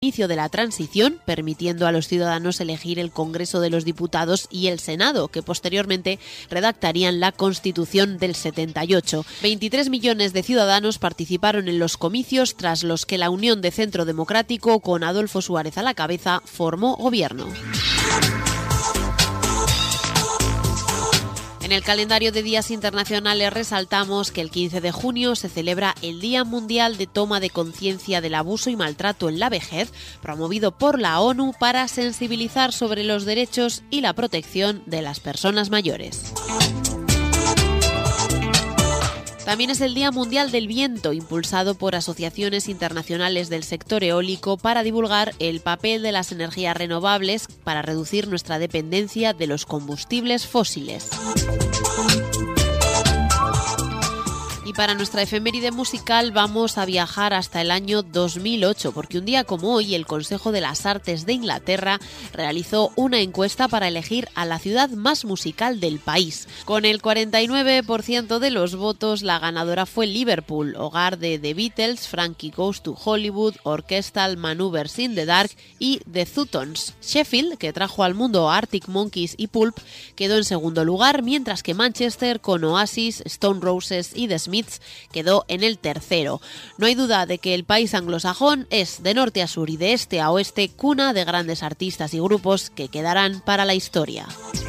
inicio de la transición, permitiendo a los ciudadanos elegir el Congreso de los Diputados y el Senado, que posteriormente redactarían la Constitución del 78. 23 millones de ciudadanos participaron en los comicios, tras los que la Unión de Centro Democrático, con Adolfo Suárez a la cabeza, formó gobierno. En el calendario de días internacionales resaltamos que el 15 de junio se celebra el Día Mundial de Toma de Conciencia del Abuso y Maltrato en la Vejez, promovido por la ONU para sensibilizar sobre los derechos y la protección de las personas mayores. También es el Día Mundial del Viento, impulsado por asociaciones internacionales del sector eólico para divulgar el papel de las energías renovables para reducir nuestra dependencia de los combustibles fósiles. Y para nuestra efeméride musical vamos a viajar hasta el año 2008, porque un día como hoy el Consejo de las Artes de Inglaterra realizó una encuesta para elegir a la ciudad más musical del país. Con el 49% de los votos, la ganadora fue Liverpool, hogar de The Beatles, Frankie Goes to Hollywood, Orchestral Maneuvers in the Dark y The Zootons. Sheffield, que trajo al mundo a Arctic Monkeys y Pulp, quedó en segundo lugar, mientras que Manchester, con Oasis, Stone Roses y The Smiths, quedó en el tercero. No hay duda de que el país anglosajón es, de norte a sur y de este a oeste, cuna de grandes artistas y grupos que quedarán para la historia.